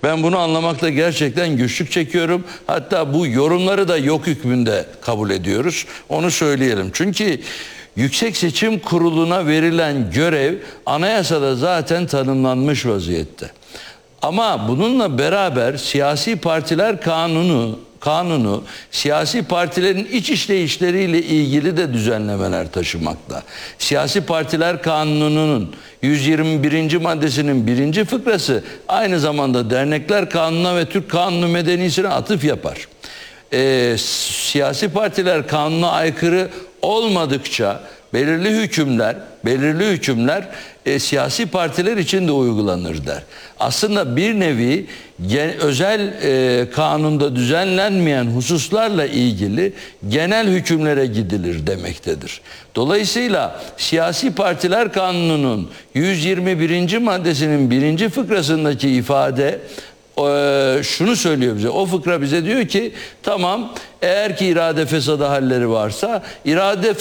Ben bunu anlamakta gerçekten güçlük çekiyorum. Hatta bu yorumları da yok hükmünde kabul ediyoruz. Onu söyleyelim. Çünkü Yüksek Seçim Kurulu'na verilen görev anayasada zaten tanımlanmış vaziyette. Ama bununla beraber siyasi partiler kanunu siyasi partilerin iç işleyişleriyle ilgili de düzenlemeler taşımakta. Siyasi Partiler Kanunu'nun 121. maddesinin 1. fıkrası aynı zamanda Dernekler Kanunu'na ve Türk Kanunu Medenisi'ne atıf yapar. Siyasi Partiler Kanunu'na aykırı olmadıkça belirli hükümler siyasi partiler için de uygulanır der. Aslında bir nevi özel kanunda düzenlenmeyen hususlarla ilgili genel hükümlere gidilir demektedir. Dolayısıyla Siyasi Partiler Kanunu'nun 121. maddesinin 1. fıkrasındaki ifade şunu söylüyor bize. O fıkra bize diyor ki tamam, eğer ki irade fesadı halleri varsa irade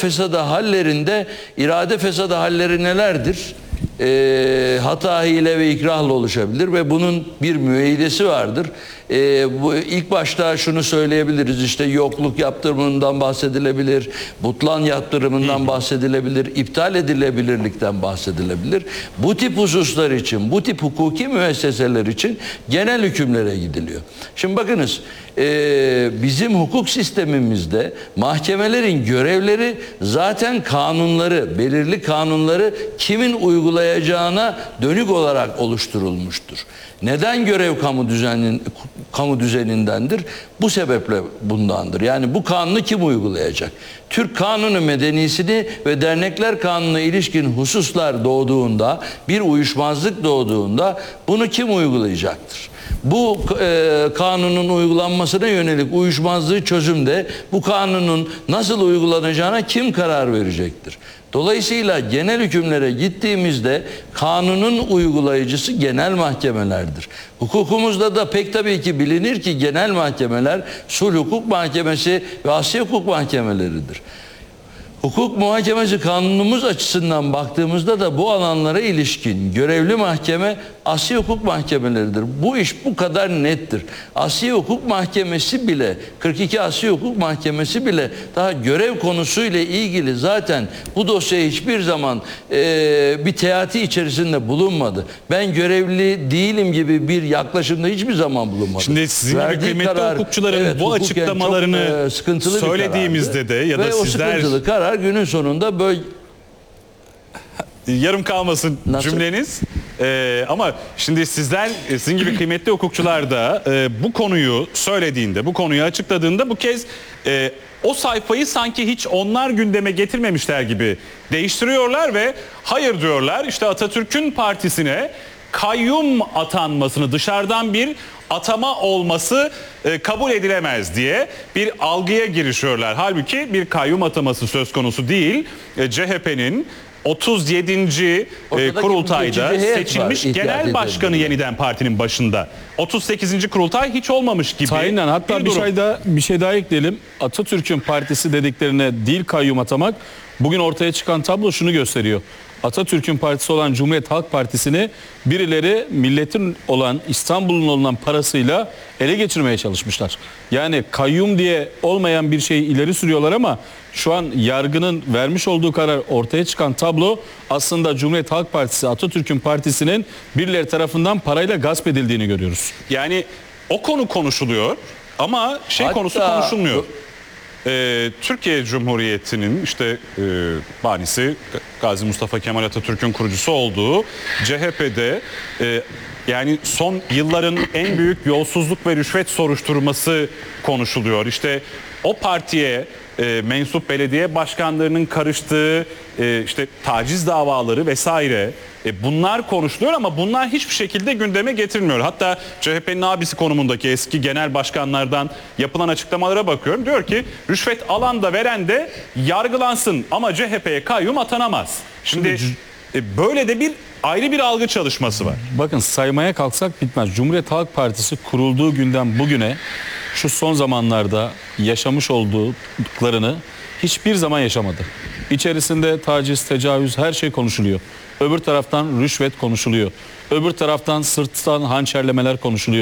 fesadı halleri nelerdir? Hata, hile ve ikrahla oluşabilir ve bunun bir müeyyidesi vardır. Bu ilk başta şunu söyleyebiliriz, işte yokluk yaptırımından bahsedilebilir, butlan yaptırımından bahsedilebilir, iptal edilebilirlikten bahsedilebilir. Bu tip hususlar için, bu tip hukuki müesseseler için genel hükümlere gidiliyor. Şimdi bakınız, bizim hukuk sistemimizde mahkemelerin görevleri zaten belirli kanunları kimin uygulayacağına dönük olarak oluşturulmuştur. Neden görev kamu düzenindendir? Bu sebeple bundandır. Yani bu kanunu kim uygulayacak? Türk Kanunu Medenisi'ni ve Dernekler Kanunu'na ilişkin hususlar doğduğunda, bir uyuşmazlık doğduğunda bunu kim uygulayacaktır? Bu kanunun uygulanmasına yönelik uyuşmazlığı çözümde bu kanunun nasıl uygulanacağına kim karar verecektir? Dolayısıyla genel hükümlere gittiğimizde kanunun uygulayıcısı genel mahkemelerdir. Hukukumuzda da pek tabii ki bilinir ki genel mahkemeler Sulh Hukuk Mahkemesi ve Asya Hukuk Mahkemeleridir. Hukuk muhakemesi kanunumuz açısından baktığımızda da bu alanlara ilişkin görevli mahkeme Asya Hukuk Mahkemeleridir. Bu iş bu kadar nettir. Asya Hukuk Mahkemesi bile, 42 Asya Hukuk Mahkemesi bile daha görev konusuyla ilgili zaten bu dosyaya hiçbir zaman bir teati içerisinde bulunmadı. Ben görevli değilim gibi bir yaklaşımda hiçbir zaman bulunmadı. Şimdi sizin gibi kıymetli hukukçuların bu açıklamalarını söylediğimizde de ya da sizler... O sıkıntılı karar günün sonunda böyle... Yarım kalmasın cümleniz. Ama şimdi sizin gibi kıymetli hukukçular da bu konuyu söylediğinde, bu konuyu açıkladığında bu kez o sayfayı sanki hiç onlar gündeme getirmemişler gibi değiştiriyorlar ve hayır diyorlar, işte Atatürk'ün partisine kayyum atanmasını, dışarıdan bir atama olması kabul edilemez diye bir algıya girişiyorlar. Halbuki bir kayyum ataması söz konusu değil. CHP'nin 37. kurultayda seçilmiş genel başkanı yeniden partinin başında. 38. kurultay hiç olmamış gibi. Aynen, hatta bir şey daha ekleyelim. Atatürk'ün partisi dediklerine değil kayyum atamak, bugün ortaya çıkan tablo şunu gösteriyor. Atatürk'ün partisi olan Cumhuriyet Halk Partisi'ni birileri milletin olan, İstanbul'un olan parasıyla ele geçirmeye çalışmışlar. Yani kayyum diye olmayan bir şeyi ileri sürüyorlar ama şu an yargının vermiş olduğu karar, ortaya çıkan tablo aslında Cumhuriyet Halk Partisi, Atatürk'ün partisinin birileri tarafından parayla gasp edildiğini görüyoruz. Yani o konu konuşuluyor ama konusu konuşulmuyor. Türkiye Cumhuriyeti'nin işte banisi Gazi Mustafa Kemal Atatürk'ün kurucusu olduğu CHP'de yani son yılların en büyük yolsuzluk ve rüşvet soruşturması konuşuluyor. İşte o partiye mensup belediye başkanlarının karıştığı işte taciz davaları vesaire, bunlar konuşuluyor ama bunlar hiçbir şekilde gündeme getirilmiyor. Hatta CHP'nin abisi konumundaki eski genel başkanlardan yapılan açıklamalara bakıyorum. Diyor ki rüşvet alan da veren de yargılansın ama CHP'ye kayyum atanamaz. Şimdi böyle de ayrı bir algı çalışması var. Bakın, saymaya kalksak bitmez. Cumhuriyet Halk Partisi kurulduğu günden bugüne şu son zamanlarda yaşamış olduklarını hiçbir zaman yaşamadı. İçerisinde taciz, tecavüz, her şey konuşuluyor. Öbür taraftan rüşvet konuşuluyor. Öbür taraftan sırttan hançerlemeler konuşuluyor.